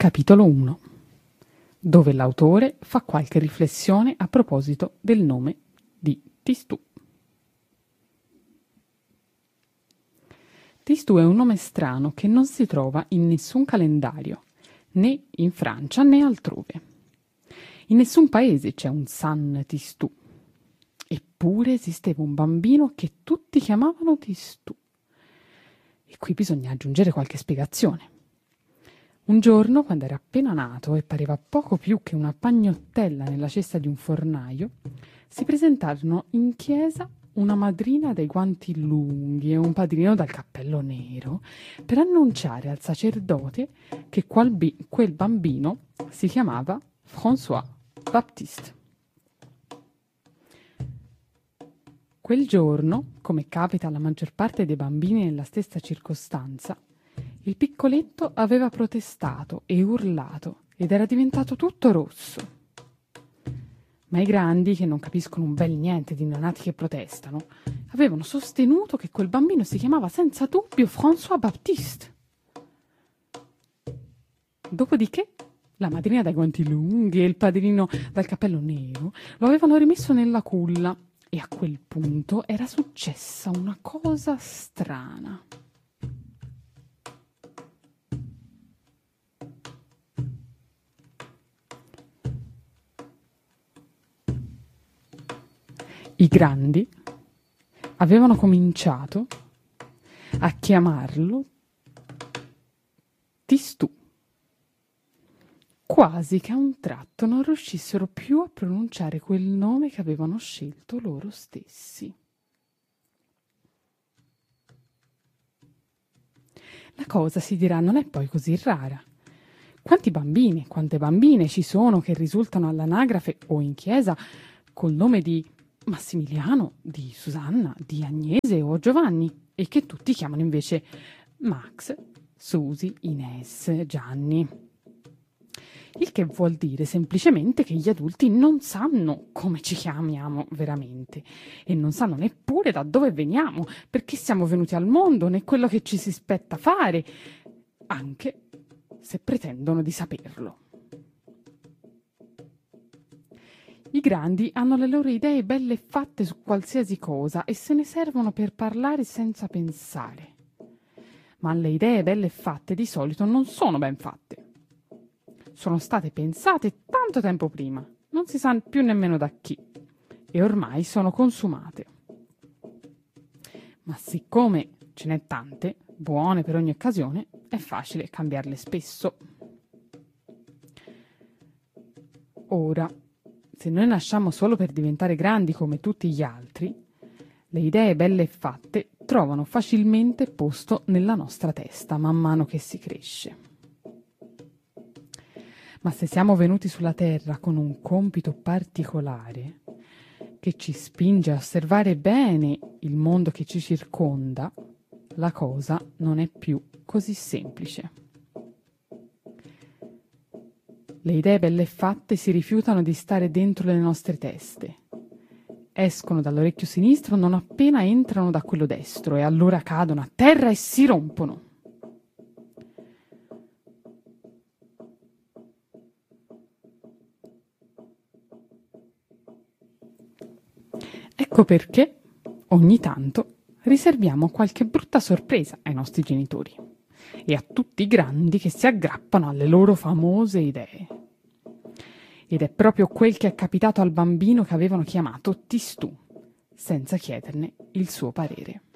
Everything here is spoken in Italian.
Capitolo 1, dove l'autore fa qualche riflessione a proposito del nome di Tistù. Tistù è un nome strano che non si trova in nessun calendario, né in Francia né altrove. In nessun paese c'è un San Tistù. Eppure esisteva un bambino che tutti chiamavano Tistù. E qui bisogna aggiungere qualche spiegazione. Un giorno, quando era appena nato e pareva poco più che una pagnottella nella cesta di un fornaio, si presentarono in chiesa una madrina dai guanti lunghi e un padrino dal cappello nero per annunciare al sacerdote che quel bambino si chiamava François Baptiste. Quel giorno, come capita alla maggior parte dei bambini nella stessa circostanza, il piccoletto aveva protestato e urlato ed era diventato tutto rosso. Ma i grandi, che non capiscono un bel niente di neonati che protestano, avevano sostenuto che quel bambino si chiamava senza dubbio François Baptiste. Dopodiché la madrina dai guanti lunghi e il padrino dal cappello nero lo avevano rimesso nella culla e a quel punto era successa una cosa strana. I grandi avevano cominciato a chiamarlo Tistù, quasi che a un tratto non riuscissero più a pronunciare quel nome che avevano scelto loro stessi. La cosa, si dirà, non è poi così rara. Quanti bambini, quante bambine ci sono che risultano all'anagrafe o in chiesa col nome di Massimiliano, di Susanna, di Agnese o Giovanni e che tutti chiamano invece Max, Susi, Ines, Gianni. Il che vuol dire semplicemente che gli adulti non sanno come ci chiamiamo veramente e non sanno neppure da dove veniamo, perché siamo venuti al mondo, né quello che ci si spetta fare, anche se pretendono di saperlo. I grandi hanno le loro idee belle fatte su qualsiasi cosa e se ne servono per parlare senza pensare. Ma le idee belle fatte di solito non sono ben fatte. Sono state pensate tanto tempo prima, non si sa più nemmeno da chi, e ormai sono consumate. Ma siccome ce n'è tante, buone per ogni occasione, è facile cambiarle spesso. Ora, se noi nasciamo solo per diventare grandi come tutti gli altri, le idee belle e fatte trovano facilmente posto nella nostra testa man mano che si cresce. Ma se siamo venuti sulla Terra con un compito particolare che ci spinge a osservare bene il mondo che ci circonda, la cosa non è più così semplice. Le idee belle e fatte si rifiutano di stare dentro le nostre teste. Escono dall'orecchio sinistro non appena entrano da quello destro e allora cadono a terra e si rompono. Ecco perché ogni tanto riserviamo qualche brutta sorpresa ai nostri genitori e a tutti i grandi che si aggrappano alle loro famose idee. Ed è proprio quel che è capitato al bambino che avevano chiamato Tistù, senza chiederne il suo parere.